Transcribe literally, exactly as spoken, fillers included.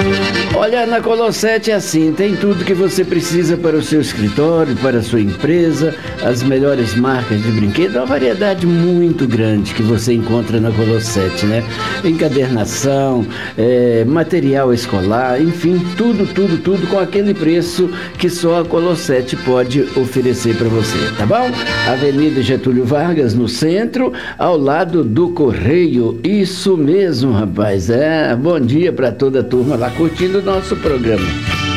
Olha, na Colossete é assim, tem tudo que você precisa para o seu escritório, para a sua empresa, as melhores marcas de brinquedos, uma variedade muito grande que você encontra na Colossete, né? Encadernação, é, material escolar, enfim, tudo, tudo, tudo com aquele preço que só a Colossete pode oferecer para você, tá bom? Avenida Getúlio Vargas, no centro, ao lado do Correio. Isso mesmo, rapaz, é, bom dia para toda a turma lá curtindo o nosso programa.